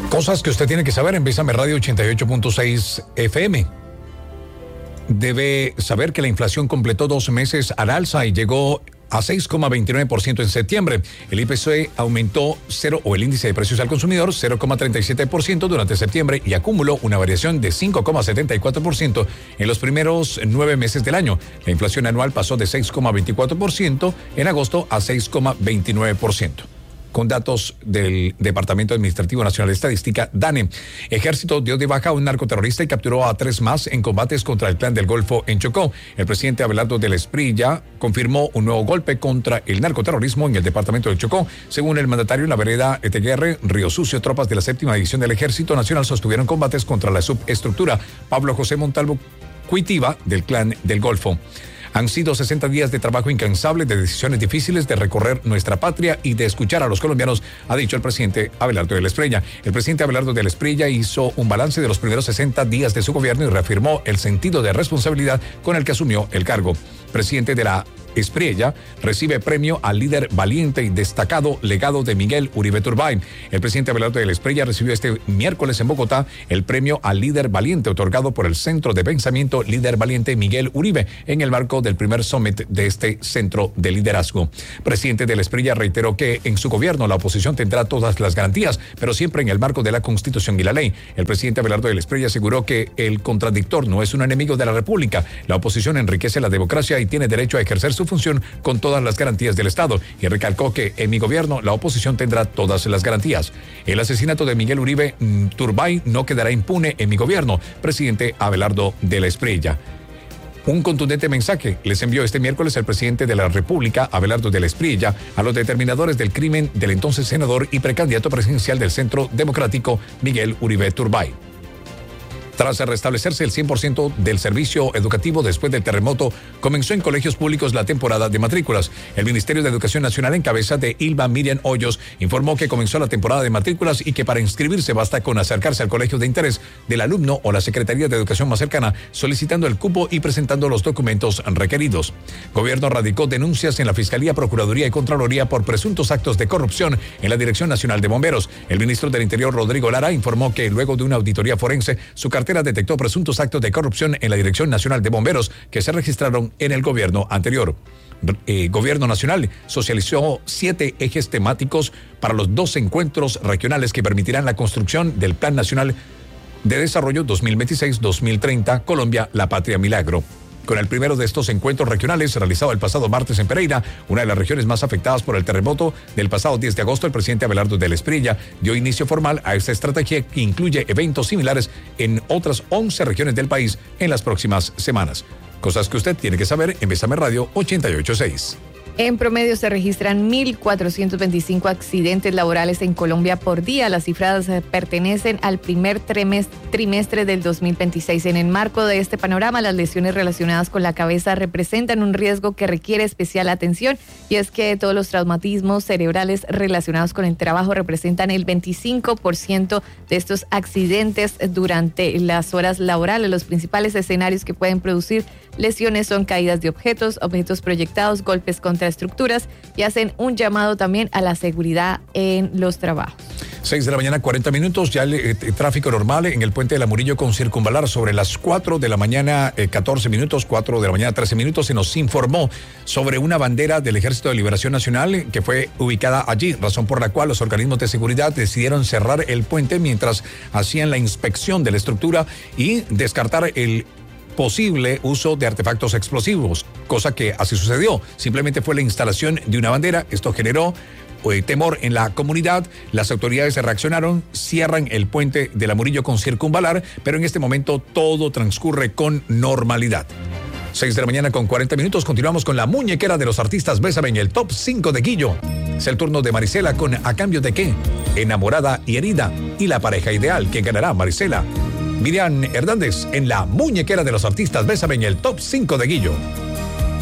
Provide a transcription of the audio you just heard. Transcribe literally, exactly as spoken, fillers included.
Cosas que usted tiene que saber en Bésame Radio ochenta y ocho punto seis F M. Debe saber que la inflación completó dos meses al alza y llegó a seis coma veintinueve por ciento en septiembre. El I P C aumentó cero o el índice de precios al consumidor cero coma treinta y siete por ciento durante septiembre y acumuló una variación de cinco coma setenta y cuatro por ciento en los primeros nueve meses del año. La inflación anual pasó de seis coma veinticuatro por ciento en agosto a seis coma veintinueve por ciento. Con datos del Departamento Administrativo Nacional de Estadística, DANE. Ejército dio de baja a un narcoterrorista y capturó a tres más en combates contra el Clan del Golfo en Chocó. El presidente Abelardo del Espriella confirmó un nuevo golpe contra el narcoterrorismo en el departamento del Chocó. Según el mandatario, en la vereda Eteguerre, Río Sucio, tropas de la séptima división del Ejército Nacional sostuvieron combates contra la subestructura Pablo José Montalvo Cuitiva del Clan del Golfo. Han sido sesenta días de trabajo incansable, de decisiones difíciles, de recorrer nuestra patria y de escuchar a los colombianos, ha dicho el presidente Abelardo del Espriella. El presidente Abelardo del Espriella hizo un balance de los primeros sesenta días de su gobierno y reafirmó el sentido de responsabilidad con el que asumió el cargo. Presidente de la Espriella recibe premio al líder valiente y destacado legado de Miguel Uribe Turbay. El presidente Abelardo del Espriella recibió este miércoles en Bogotá el premio al líder valiente otorgado por el Centro de Pensamiento Líder Valiente Miguel Uribe en el marco del primer summit de este centro de liderazgo. Presidente del Espriella reiteró que en su gobierno la oposición tendrá todas las garantías, pero siempre en el marco de la Constitución y la ley. El presidente Abelardo del Espriella aseguró que el contradictor no es un enemigo de la República. La oposición enriquece la democracia y tiene derecho a ejercer su función con todas las garantías del Estado, y recalcó que en mi gobierno la oposición tendrá todas las garantías. El asesinato de Miguel Uribe Turbay no quedará impune en mi gobierno, presidente Abelardo del Espriella. Un contundente mensaje les envió este miércoles el presidente de la República, Abelardo del Espriella, a los determinadores del crimen del entonces senador y precandidato presidencial del Centro Democrático, Miguel Uribe Turbay. Tras restablecerse el cien por ciento del servicio educativo después del terremoto, comenzó en colegios públicos la temporada de matrículas. El Ministerio de Educación Nacional, en cabeza de Ilva Miriam Hoyos, informó que comenzó la temporada de matrículas y que para inscribirse basta con acercarse al colegio de interés del alumno o la Secretaría de Educación más cercana, solicitando el cupo y presentando los documentos requeridos. Gobierno radicó denuncias en la Fiscalía, Procuraduría y Contraloría por presuntos actos de corrupción en la Dirección Nacional de Bomberos. El ministro del Interior, Rodrigo Lara, informó que luego de una auditoría forense, su cartera detectó presuntos actos de corrupción en la Dirección Nacional de Bomberos que se registraron en el gobierno anterior. Eh, gobierno Nacional socializó siete ejes temáticos para los dos encuentros regionales que permitirán la construcción del Plan Nacional de Desarrollo dos mil veintiséis a dos mil treinta, Colombia, la Patria Milagro. Con el primero de estos encuentros regionales realizado el pasado martes en Pereira, una de las regiones más afectadas por el terremoto del pasado diez de agosto, el presidente Abelardo del Espriella dio inicio formal a esta estrategia que incluye eventos similares en otras once regiones del país en las próximas semanas. Cosas que usted tiene que saber en Bésame Radio ochenta y ocho punto seis. En promedio se registran mil cuatrocientos veinticinco accidentes laborales en Colombia por día. Las cifras pertenecen al primer trimestre del dos mil veintiséis. En el marco de este panorama, las lesiones relacionadas con la cabeza representan un riesgo que requiere especial atención, y es que todos los traumatismos cerebrales relacionados con el trabajo representan el veinticinco por ciento de estos accidentes durante las horas laborales. Los principales escenarios que pueden producir lesiones son caídas de objetos, objetos proyectados, golpes contra estructuras, y hacen un llamado también a la seguridad en los trabajos. seis de la mañana, cuarenta minutos, ya el eh, tráfico normal en el puente de la Murillo con circunvalar. Sobre las cuatro de la mañana, eh, catorce minutos, cuatro de la mañana, trece minutos, se nos informó sobre una bandera del Ejército de Liberación Nacional que fue ubicada allí, razón por la cual los organismos de seguridad decidieron cerrar el puente mientras hacían la inspección de la estructura y descartar el posible uso de artefactos explosivos, cosa que así sucedió. Simplemente fue la instalación de una bandera. Esto generó eh, temor en la comunidad. Las autoridades reaccionaron, cierran el puente de la Murillo con circunvalar, pero en este momento todo transcurre con normalidad. seis de la mañana con cuarenta minutos, continuamos con la muñequera de los artistas Bésame en el top cinco de Guillo. Es el turno de Marisela con ¿A cambio de qué? Enamorada y herida. Y la pareja ideal que ganará, Marisela. Miriam Hernández en la muñequera de los artistas Bésame en el top cinco de Guillo.